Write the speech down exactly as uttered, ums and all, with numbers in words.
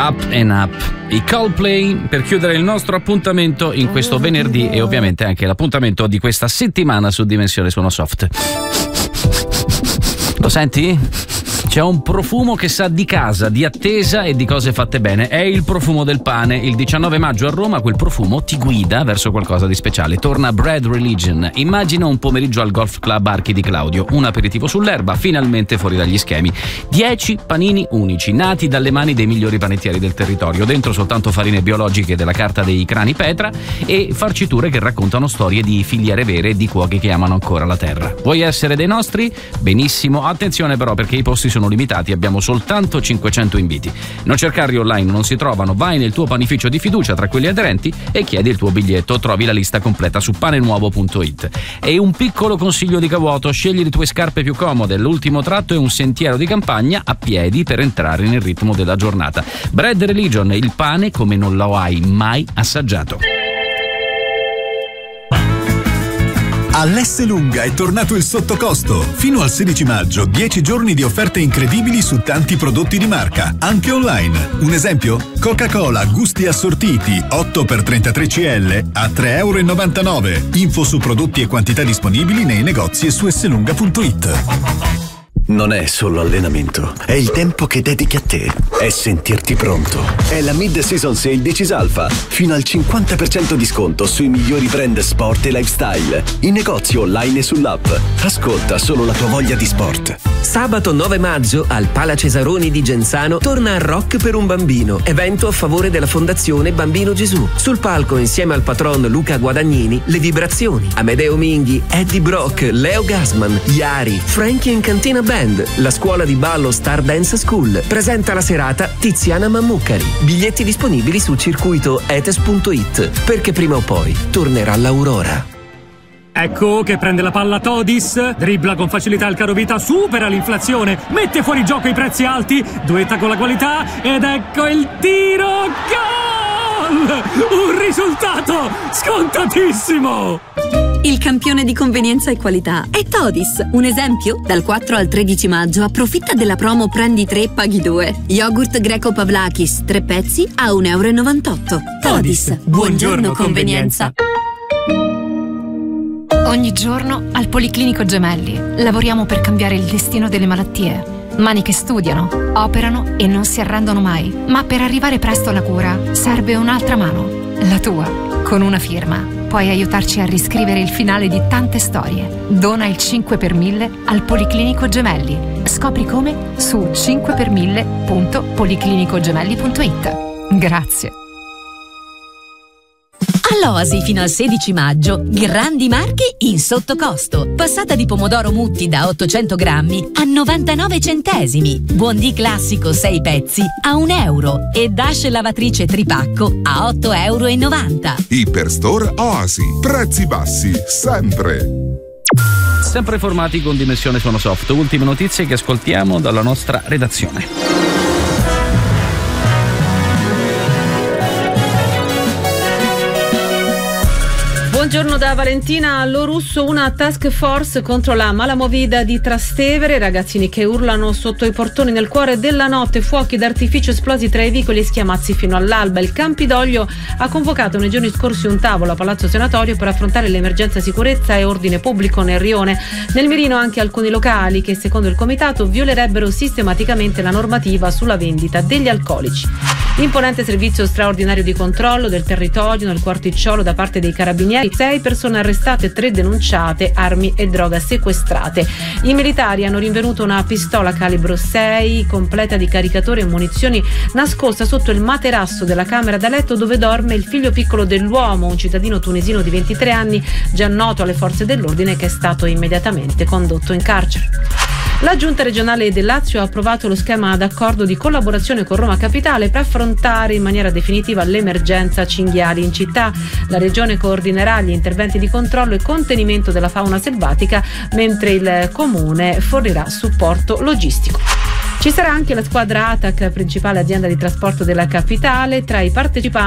Up and Up, i Coldplay, per chiudere il nostro appuntamento in questo venerdì e ovviamente anche l'appuntamento di questa settimana su Dimensione Suono Soft. Lo senti? C'è un profumo che sa di casa, di attesa e di cose fatte bene. È il profumo del pane. Il diciannove maggio a Roma quel profumo ti guida verso qualcosa di speciale. Torna Bread Religion. Immagina un pomeriggio al Golf Club Archi di Claudio. Un aperitivo sull'erba, finalmente fuori dagli schemi. Dieci panini unici, nati dalle mani dei migliori panettieri del territorio. Dentro soltanto farine biologiche della carta dei crani Petra e farciture che raccontano storie di filiere vere e di cuochi che amano ancora la terra. Vuoi essere dei nostri? Benissimo. Attenzione però, perché i posti sono limitati, abbiamo soltanto cinquecento inviti. Non cercarli online, non si trovano. Vai nel tuo panificio di fiducia tra quelli aderenti e chiedi il tuo biglietto. Trovi la lista completa su panenuovo punto it. E un piccolo consiglio di Cavuoto: scegli le tue scarpe più comode. L'ultimo tratto è un sentiero di campagna a piedi per entrare nel ritmo della giornata. Bread Religion, il pane come non lo hai mai assaggiato. All'Esselunga è tornato il sottocosto. Fino al sedici maggio, dieci giorni di offerte incredibili su tanti prodotti di marca, anche online. Un esempio? Coca-Cola gusti assortiti otto per trentatré centilitri a tre virgola novantanove euro. Info su prodotti e quantità disponibili nei negozi e su esselunga punto it. Non è solo allenamento, è il tempo che dedichi a te, è sentirti pronto. È la Mid-Season Sale di Cisalfa, fino al cinquanta per cento di sconto sui migliori brand sport e lifestyle, in negozio online e sull'app. Ascolta solo la tua voglia di sport. Sabato nove maggio al Pala Cesaroni di Genzano torna Rock per un bambino, evento a favore della Fondazione Bambino Gesù. Sul palco, insieme al patron Luca Guadagnini, le vibrazioni, Amedeo Minghi, Eddie Brock, Leo Gassman, Iari, Frankie in Cantina Band, la scuola di ballo Star Dance School. Presenta la serata Tiziana Mammucari. Biglietti disponibili su circuito etes punto it, perché prima o poi tornerà l'Aurora. Ecco che prende la palla Todis, dribbla con facilità il carovita, supera l'inflazione, mette fuori gioco i prezzi alti, duetta con la qualità ed ecco il tiro, gol! Un risultato scontatissimo! Il campione di convenienza e qualità è Todis. Un esempio? Dal quattro al tredici maggio approfitta della promo Prendi tre, paghi due. Yogurt greco Pavlakis, tre pezzi a un euro e novantotto. Todis, buongiorno convenienza. Ogni giorno al Policlinico Gemelli lavoriamo per cambiare il destino delle malattie. Mani che studiano, operano e non si arrendono mai. Ma per arrivare presto alla cura serve un'altra mano, la tua, con una firma. Puoi aiutarci a riscrivere il finale di tante storie. Dona il cinque per mille al Policlinico Gemelli. Scopri come su cinque per mille punto policlinicogemelli punto it. Grazie. All'Oasi fino al sedici maggio, grandi marchi in sottocosto. Passata di pomodoro Mutti da ottocento grammi a novantanove centesimi. Buondì classico sei pezzi a un euro. E Dash lavatrice tripacco a otto euro e novanta. Iperstore Oasi. Prezzi bassi, sempre. Sempre formati con Dimensione Suono Soft. Ultime notizie che ascoltiamo dalla nostra redazione. Buongiorno da Valentina. Lo Russo, una task force contro la malamovida di Trastevere, ragazzini che urlano sotto i portoni nel cuore della notte, fuochi d'artificio esplosi tra i vicoli e schiamazzi fino all'alba. Il Campidoglio ha convocato nei giorni scorsi un tavolo a Palazzo Senatorio per affrontare l'emergenza sicurezza e ordine pubblico nel rione. Nel mirino anche alcuni locali che, secondo il comitato, violerebbero sistematicamente la normativa sulla vendita degli alcolici. Imponente servizio straordinario di controllo del territorio nel Quarticciolo da parte dei carabinieri. Sei persone arrestate, tre denunciate, armi e droga sequestrate. I militari hanno rinvenuto una pistola calibro sei completa di caricatore e munizioni nascosta sotto il materasso della camera da letto dove dorme il figlio piccolo dell'uomo, un cittadino tunisino di ventitré anni, già noto alle forze dell'ordine, che è stato immediatamente condotto in carcere. La Giunta regionale del Lazio ha approvato lo schema d'accordo di collaborazione con Roma Capitale per affrontare in maniera definitiva l'emergenza cinghiali in città. La regione coordinerà gli interventi di controllo e contenimento della fauna selvatica, mentre il comune fornirà supporto logistico. Ci sarà anche la squadra A T A C, principale azienda di trasporto della capitale. Tra i partecipanti